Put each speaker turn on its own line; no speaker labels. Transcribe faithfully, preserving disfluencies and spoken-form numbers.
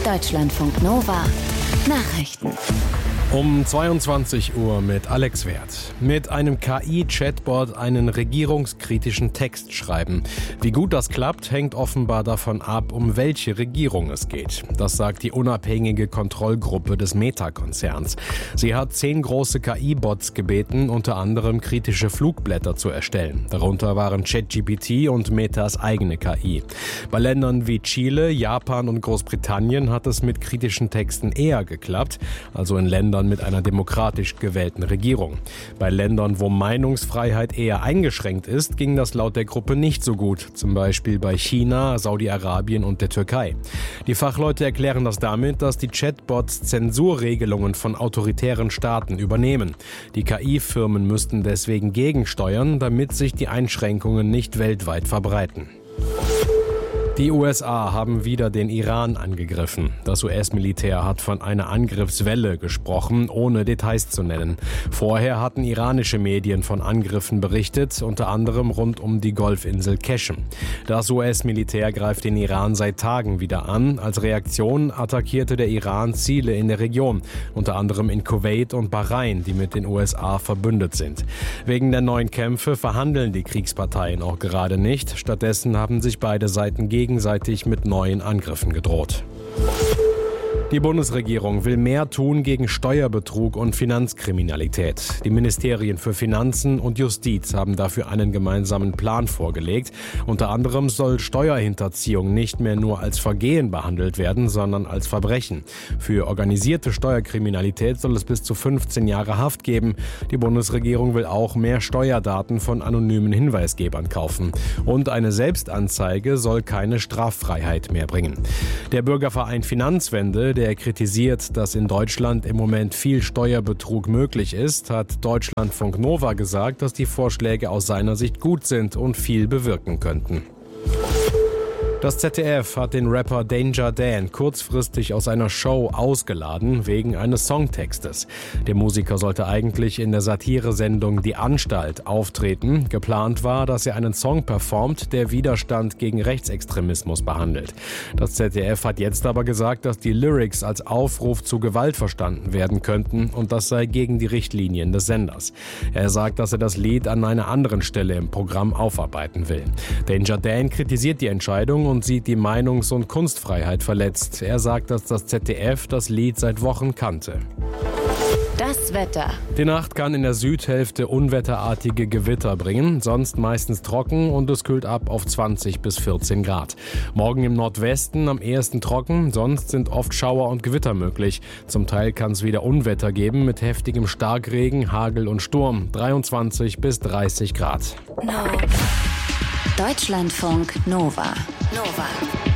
Deutschlandfunk Nova Nachrichten.
Um zweiundzwanzig Uhr mit Alex Werth. Mit einem K I-Chatbot einen regierungskritischen Text schreiben. Wie gut das klappt, hängt offenbar davon ab, um welche Regierung es geht. Das sagt die unabhängige Kontrollgruppe des Meta-Konzerns. Sie hat zehn große K I-Bots gebeten, unter anderem kritische Flugblätter zu erstellen. Darunter waren ChatGPT und Metas eigene K I. Bei Ländern wie Chile, Japan und Großbritannien hat es mit kritischen Texten eher geklappt, also in Ländern mit einer demokratisch gewählten Regierung. Bei Ländern, wo Meinungsfreiheit eher eingeschränkt ist, ging das laut der Gruppe nicht so gut, zum Beispiel bei China, Saudi-Arabien und der Türkei. Die Fachleute erklären das damit, dass die Chatbots Zensurregelungen von autoritären Staaten übernehmen. Die K I-Firmen müssten deswegen gegensteuern, damit sich die Einschränkungen nicht weltweit verbreiten. Die U S A haben wieder den Iran angegriffen. Das U S-Militär hat von einer Angriffswelle gesprochen, ohne Details zu nennen. Vorher hatten iranische Medien von Angriffen berichtet, unter anderem rund um die Golfinsel Qeshm. Das U S-Militär greift den Iran seit Tagen wieder an. Als Reaktion attackierte der Iran Ziele in der Region, unter anderem in Kuwait und Bahrain, die mit den U S A verbündet sind. Wegen der neuen Kämpfe verhandeln die Kriegsparteien auch gerade nicht. Stattdessen haben sich beide Seiten gegenseitig gegenseitig mit neuen Angriffen gedroht. Die Bundesregierung will mehr tun gegen Steuerbetrug und Finanzkriminalität. Die Ministerien für Finanzen und Justiz haben dafür einen gemeinsamen Plan vorgelegt. Unter anderem soll Steuerhinterziehung nicht mehr nur als Vergehen behandelt werden, sondern als Verbrechen. Für organisierte Steuerkriminalität soll es bis zu fünfzehn Jahre Haft geben. Die Bundesregierung will auch mehr Steuerdaten von anonymen Hinweisgebern kaufen. Und eine Selbstanzeige soll keine Straffreiheit mehr bringen. Der Bürgerverein Finanzwende, der kritisiert, dass in Deutschland im Moment viel Steuerbetrug möglich ist, hat Deutschlandfunk Nova gesagt, dass die Vorschläge aus seiner Sicht gut sind und viel bewirken könnten. Das Z D F hat den Rapper Danger Dan kurzfristig aus einer Show ausgeladen wegen eines Songtextes. Der Musiker sollte eigentlich in der Satiresendung Die Anstalt auftreten. Geplant war, dass er einen Song performt, der Widerstand gegen Rechtsextremismus behandelt. Das Z D F hat jetzt aber gesagt, dass die Lyrics als Aufruf zu Gewalt verstanden werden könnten und das sei gegen die Richtlinien des Senders. Er sagt, dass er das Lied an einer anderen Stelle im Programm aufarbeiten will. Danger Dan kritisiert die Entscheidung und und sieht die Meinungs- und Kunstfreiheit verletzt. Er sagt, dass das Z D F das Lied seit Wochen kannte.
Das Wetter.
Die Nacht kann in der Südhälfte unwetterartige Gewitter bringen, sonst meistens trocken und es kühlt ab auf zwanzig bis vierzehn Grad. Morgen im Nordwesten am ehesten trocken, sonst sind oft Schauer und Gewitter möglich. Zum Teil kann es wieder Unwetter geben mit heftigem Starkregen, Hagel und Sturm, dreiundzwanzig bis dreißig Grad.
No. Deutschlandfunk Nova. Nova.